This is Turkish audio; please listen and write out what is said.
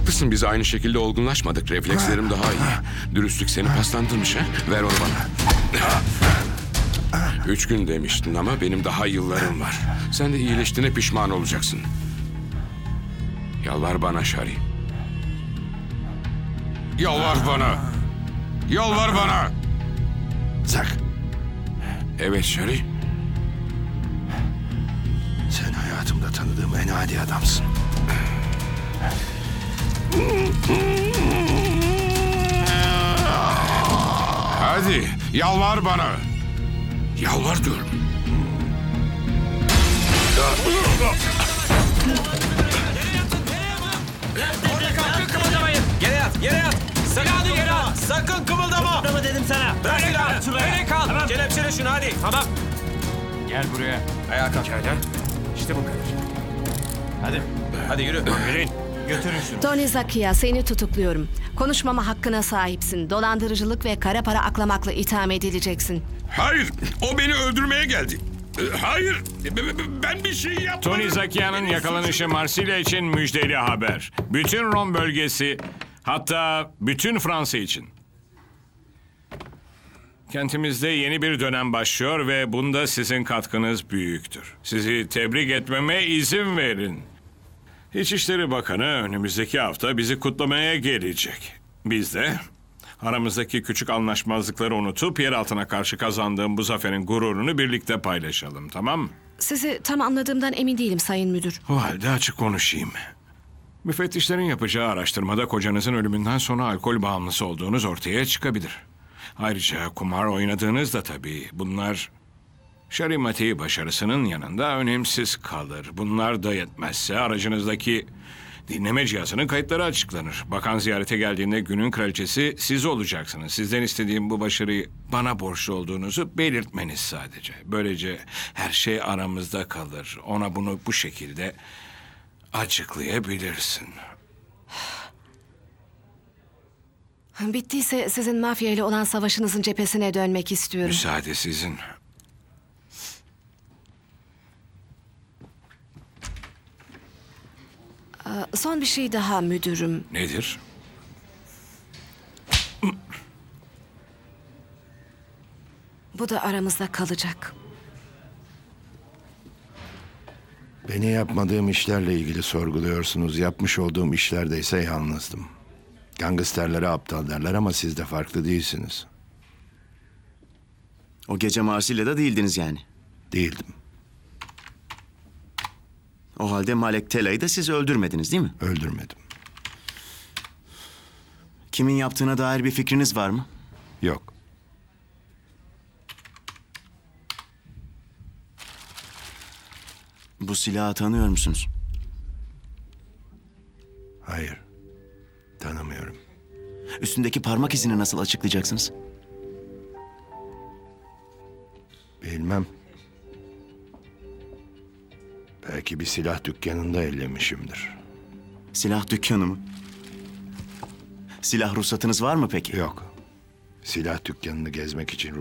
Haklısın, biz aynı şekilde olgunlaşmadık. Reflekslerim daha iyi. Dürüstlük seni paslandırmış ha? Ver onu bana. 3 gün demiştin ama benim daha yıllarım var. Sen de iyileştiğine pişman olacaksın. Yalvar bana Shari. Yalvar bana. Yalvar bana. Zak, Evet Shari. sen hayatımda tanıdığım en adi adamsın. Hadi yalvar bana. Yalvar diyorum. Orada kalkın, kımıldamayın. Yere yat, yere yat. Sakın yere at. Sakın kımıldama. Kımıldama dedim sana. Öyle kal, öyle kal. Tamam. Kelepçele şunu hadi. Tamam. Gel buraya. Ayağa kalk. İşte bu kadar. Hadi. Hadi yürü. Yürüyün. Götürün şunu. Tony Zakia, seni tutukluyorum. Konuşmama hakkına sahipsin. Dolandırıcılık ve kara para aklamakla itham edileceksin. Hayır, o beni öldürmeye geldi. Hayır, ben bir şey yapmadım. Tony Zakia'nın yakalanışı Marsilya için müjdeli haber. Bütün Rom bölgesi, hatta bütün Fransa için. Kentimizde yeni bir dönem başlıyor ve bunda sizin katkınız büyüktür. Sizi tebrik etmeme izin verin. İçişleri Bakanı önümüzdeki hafta bizi kutlamaya gelecek. Biz de aramızdaki küçük anlaşmazlıkları unutup yer altına karşı kazandığım bu zaferin gururunu birlikte paylaşalım, tamam mı? Sizi tam anladığımdan emin değilim Sayın Müdür. O halde açık konuşayım. Müfettişlerin yapacağı araştırmada kocanızın ölümünden sonra alkol bağımlısı olduğunuz ortaya çıkabilir. Ayrıca kumar oynadığınız da tabii. Bunlar şarimati başarısının yanında önemsiz kalır. Bunlar da yetmezse aracınızdaki dinleme cihazının kayıtları açıklanır. Bakan ziyarete geldiğinde günün kraliçesi siz olacaksınız. Sizden istediğim bu başarıyı bana borçlu olduğunuzu belirtmeniz sadece. Böylece her şey aramızda kalır. Ona bunu bu şekilde açıklayabilirsin. Bittiyse sizin mafya ile olan savaşınızın cephesine dönmek istiyorum. Müsaade sizin. Son bir şey daha müdürüm. Nedir? Bu da aramızda kalacak. Beni yapmadığım işlerle ilgili sorguluyorsunuz. Yapmış olduğum işlerde ise yalnızdım. Gangsterlere aptal derler ama siz de farklı değilsiniz. O gece Marsilya'da değildiniz yani. Değildim. O halde Malek Tela'yı da siz öldürmediniz değil mi? Öldürmedim. Kimin yaptığına dair bir fikriniz var mı? Yok. Bu silahı tanıyor musunuz? Hayır. Tanımıyorum. Üstündeki parmak izini nasıl açıklayacaksınız? Bilmem. Belki bir silah dükkanında ellemişimdir. Silah dükkanı mı? Silah ruhsatınız var mı peki? Yok. Silah dükkanını gezmek için